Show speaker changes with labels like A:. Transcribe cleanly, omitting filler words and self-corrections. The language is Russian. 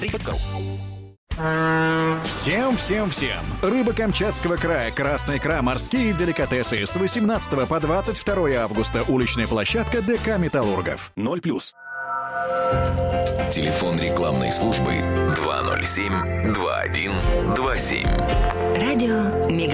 A: Всем! Рыба Камчатского края, красная икра, морские деликатесы. С 18 по 22 августа. Уличная площадка ДК «Металлургов». 0+.
B: Телефон рекламной службы 207-2127.
C: Радио Мега.